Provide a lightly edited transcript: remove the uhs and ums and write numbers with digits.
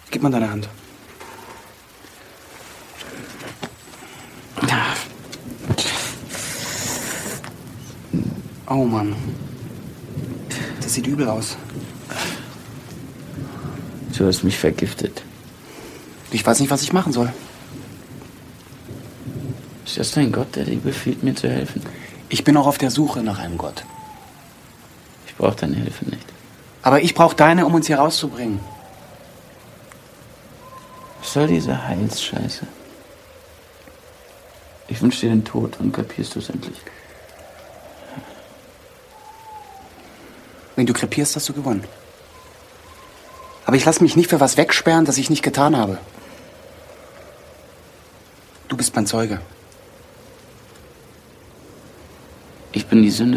Gib mal deine Hand. Oh Mann. Das sieht übel aus. Du hast mich vergiftet. Ich weiß nicht, was ich machen soll. Ist das dein Gott, der dir befiehlt, mir zu helfen? Ich bin auch auf der Suche nach einem Gott. Ich brauche deine Hilfe nicht. Aber ich brauche deine, um uns hier rauszubringen. Was soll diese Heilsscheiße? Ich wünsche dir den Tod, und kapierst du es endlich? Wenn du krepierst, hast du gewonnen. Aber ich lasse mich nicht für was wegsperren, das ich nicht getan habe. Du bist mein Zeuge. Ich bin die Sünde.